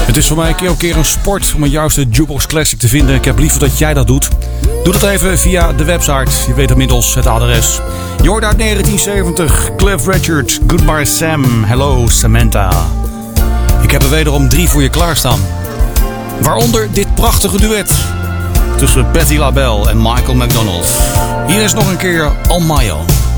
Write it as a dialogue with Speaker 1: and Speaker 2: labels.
Speaker 1: Het is voor mij keer op keer een sport om een juiste jukebox classic te vinden. Ik heb liever dat jij dat doet. Doe dat even via de website. Je weet inmiddels het adres. Je hoort uit 1970 Cliff Richard, Goodbye Sam, Hello Samantha. Ik heb er wederom 3 voor je klaarstaan. Waaronder dit prachtige duet tussen Patti LaBelle en Michael McDonald. Hier is nog een keer On My Own.